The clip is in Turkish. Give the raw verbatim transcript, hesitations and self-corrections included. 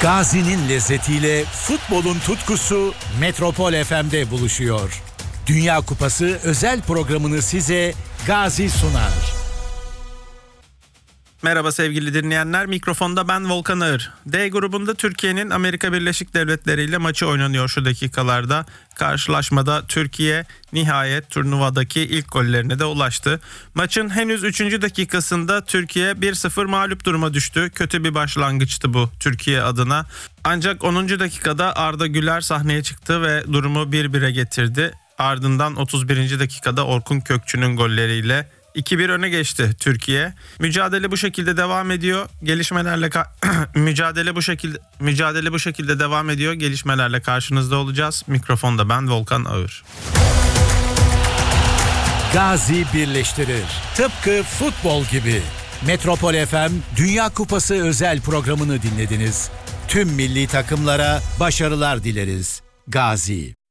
Gazi'nin lezzetiyle futbolun tutkusu Metropol F M'de buluşuyor. Dünya Kupası özel programını size Gazi sunar. Merhaba sevgili dinleyenler, mikrofonda ben Volkan Ağır. D grubunda Türkiye'nin Amerika Birleşik Devletleri ile maçı oynanıyor şu dakikalarda. Karşılaşmada Türkiye nihayet turnuvadaki ilk gollerine de ulaştı. Maçın henüz üçüncü dakikasında Türkiye bir sıfır mağlup duruma düştü. Kötü bir başlangıçtı bu Türkiye adına. Ancak onuncu dakikada Arda Güler sahneye çıktı ve durumu bir bire getirdi. Ardından otuz birinci dakikada Orkun Kökçü'nün golleriyle iki bir öne geçti Türkiye. Mücadele bu şekilde devam ediyor. Gelişmelerle ka- mücadele bu şekilde mücadele bu şekilde devam ediyor. Gelişmelerle karşınızda olacağız. Mikrofonda ben Volkan Ağır. Gazi birleştirir. Tıpkı futbol gibi. Metropol F M Dünya Kupası özel programını dinlediniz. Tüm milli takımlara başarılar dileriz. Gazi.